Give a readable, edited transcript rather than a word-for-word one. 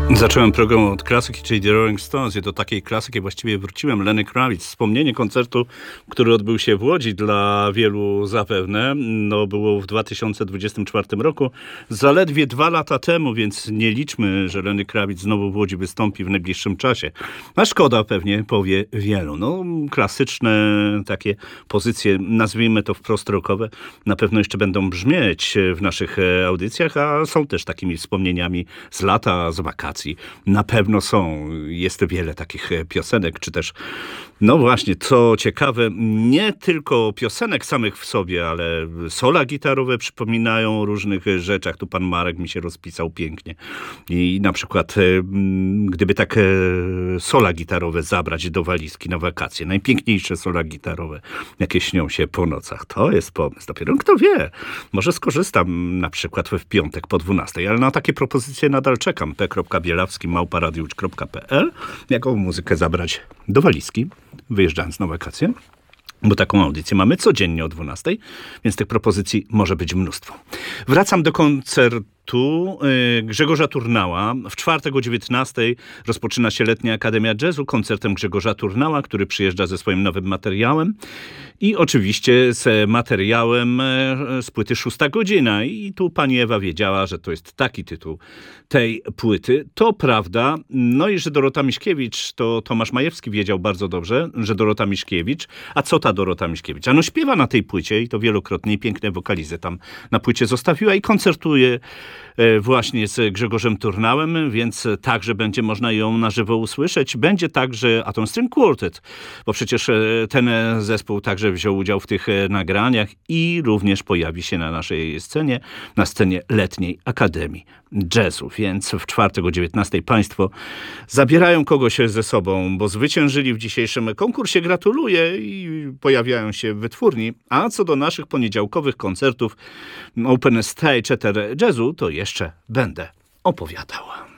Zacząłem program od klasyki, czyli The Rolling Stones i do takiej klasyki właściwie wróciłem. Lenny Kravitz. Wspomnienie koncertu, który odbył się w Łodzi dla wielu zapewne, było w 2024 roku. Zaledwie 2 lata temu, więc nie liczmy, że Lenny Kravitz znowu w Łodzi wystąpi w najbliższym czasie. A szkoda, pewnie powie wielu. Klasyczne takie pozycje, nazwijmy to wprost rockowe, na pewno jeszcze będą brzmieć w naszych audycjach, a są też takimi wspomnieniami z lata, z wakacji. Na pewno są. Jest wiele takich piosenek, czy też, właśnie, co ciekawe, nie tylko piosenek samych w sobie, ale sola gitarowe przypominają o różnych rzeczach. Tu pan Marek mi się rozpisał pięknie. I na przykład, gdyby tak sola gitarowe zabrać do walizki na wakacje, najpiękniejsze sola gitarowe, jakie śnią się po nocach, to jest pomysł. Dopiero kto wie, może skorzystam na przykład w piątek po 12, ale na takie propozycje nadal czekam. p.bielawski@radiowódź.pl Jaką muzykę zabrać do walizki, wyjeżdżając na wakacje? Bo taką audycję mamy codziennie o 12, więc tych propozycji może być mnóstwo. Wracam do koncertu Grzegorza Turnała. W czwartek o 19 rozpoczyna się Letnia Akademia Jazzu koncertem Grzegorza Turnała, który przyjeżdża ze swoim nowym materiałem i oczywiście z materiałem z płyty 6 godzina. I tu pani Ewa wiedziała, że to jest taki tytuł tej płyty. To prawda. I że Dorota Miśkiewicz, to Tomasz Majewski wiedział bardzo dobrze, że Dorota Miśkiewicz. A co ta Dorota Miśkiewicz? Śpiewa na tej płycie i to wielokrotnie i piękne wokalizy tam na płycie zostawiła i koncertuje właśnie z Grzegorzem Turnałem, więc także będzie można ją na żywo usłyszeć. Będzie także Atom String Quartet, bo przecież ten zespół także wziął udział w tych nagraniach i również pojawi się na naszej scenie, na scenie Letniej Akademii Jazzu. Więc w czwartek o 19 państwo zabierają kogoś ze sobą, bo zwyciężyli w dzisiejszym konkursie. Gratuluję i pojawiają się w wytwórni. A co do naszych poniedziałkowych koncertów Open Stage Ether Jazzu, to jeszcze będę opowiadał.